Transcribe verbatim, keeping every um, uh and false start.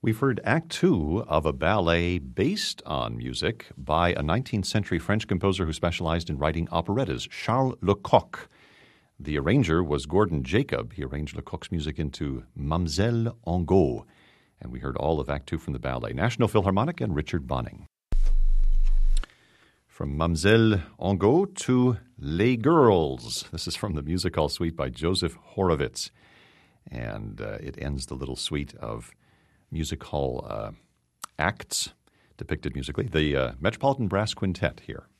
We've heard Act Two of a ballet based on music by a nineteenth century French composer who specialized in writing operettas, Charles Lecoq. The arranger was Gordon Jacob. He arranged Lecoq's music into Mamselle Angot. And we heard all of Act Two from the ballet. National Philharmonic and Richard Bonning. From Mamselle Angot to Les Girls. This is from the Music Hall Suite by Joseph Horowitz. And uh, it ends the little suite of music hall uh, acts depicted musically. The uh, Metropolitan Brass Quintet here.